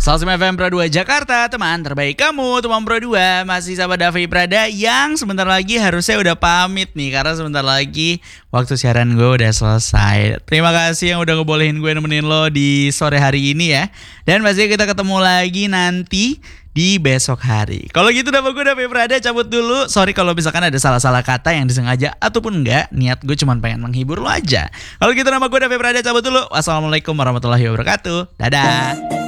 105 FM Pro 2 Jakarta, teman terbaik kamu, teman Pro 2. Masih sama Davi Prada yang sebentar lagi harusnya udah pamit nih, karena sebentar lagi waktu siaran gue udah selesai. Terima kasih yang udah ngebolehin gue nemenin lo di sore hari ini ya. Dan pastinya kita ketemu lagi nanti di besok hari. Kalau gitu nama gue Davi Prada cabut dulu. Sorry kalau misalkan ada salah-salah kata yang disengaja ataupun enggak. Niat gue cuma pengen menghibur lo aja. Kalau gitu nama gue Davi Prada cabut dulu. Wassalamualaikum warahmatullahi wabarakatuh. Dadah.